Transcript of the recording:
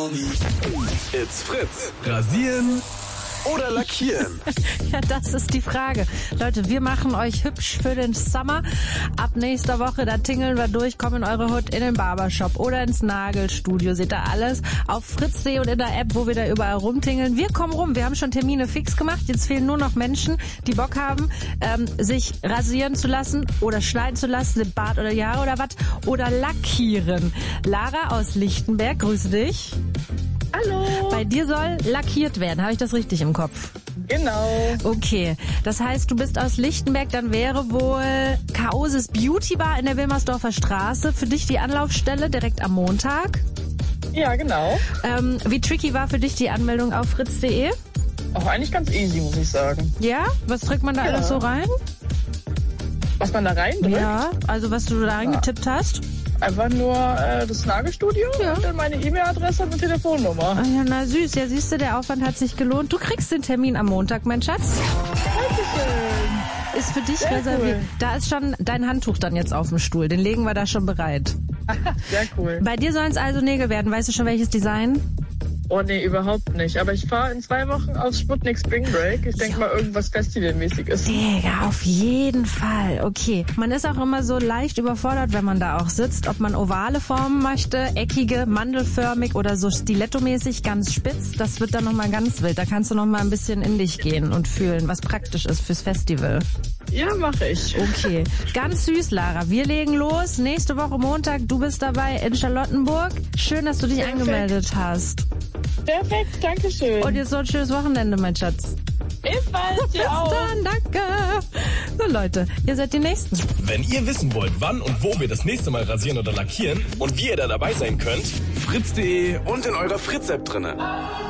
It's Fritz. Rasieren oder lackieren? Ja, das ist die Frage. Leute, wir machen euch hübsch für den Sommer. Ab nächster Woche, da tingeln wir durch, kommen in eure Hut, in den Barbershop oder ins Nagelstudio. Seht ihr alles auf fritz.de und in der App, wo wir da überall rumtingeln. Wir kommen rum. Wir haben schon Termine fix gemacht. Jetzt fehlen nur noch Menschen, die Bock haben, sich rasieren zu lassen oder schneiden zu lassen, den Bart oder die Haare oder was, oder lackieren. Lara aus Lichtenberg, grüße dich. Hallo. Bei dir soll lackiert werden. Habe ich das richtig im Kopf? Genau. Okay, das heißt, du bist aus Lichtenberg, dann wäre wohl Chaosis Beauty Bar in der Wilmersdorfer Straße für dich die Anlaufstelle direkt am Montag. Ja, genau. Wie tricky war für dich die Anmeldung auf fritz.de? Auch eigentlich ganz easy, muss ich sagen. Ja? Was drückt man da alles so rein? Was man da reindrückt? Ja, also was du da reingetippt hast? Einfach nur das Nagelstudio und dann meine E-Mail-Adresse und Telefonnummer. Ah ja, na süß. Ja, siehst du, der Aufwand hat sich gelohnt. Du kriegst den Termin am Montag, mein Schatz. Dankeschön. Ist für dich Sehr reserviert. cool. Da ist schon dein Handtuch dann jetzt auf dem Stuhl. Den legen wir da schon bereit. Sehr cool. Bei dir sollen es also Nägel werden. Weißt du schon, welches Design? Oh nee, überhaupt nicht. Aber ich fahre in 2 Wochen auf Sputnik Spring Break. Ich denke mal irgendwas Festivalmäßiges. Digga, auf jeden Fall. Okay. Man ist auch immer so leicht überfordert, wenn man da auch sitzt, ob man ovale Formen möchte, eckige, mandelförmig oder so stilettomäßig, ganz spitz. Das wird dann nochmal ganz wild. Da kannst du nochmal ein bisschen in dich gehen und fühlen, was praktisch ist fürs Festival. Ja, mache ich. Okay. Ganz süß, Lara. Wir legen los. Nächste Woche Montag, du bist dabei in Charlottenburg. Schön, dass du dich angemeldet hast. Perfekt, dankeschön. Und jetzt noch ein schönes Wochenende, mein Schatz. Ebenfalls, Bis dann, danke. So Leute, ihr seid die Nächsten. Wenn ihr wissen wollt, wann und wo wir das nächste Mal rasieren oder lackieren und wie ihr da dabei sein könnt, fritz.de und in eurer Fritz-App drinne.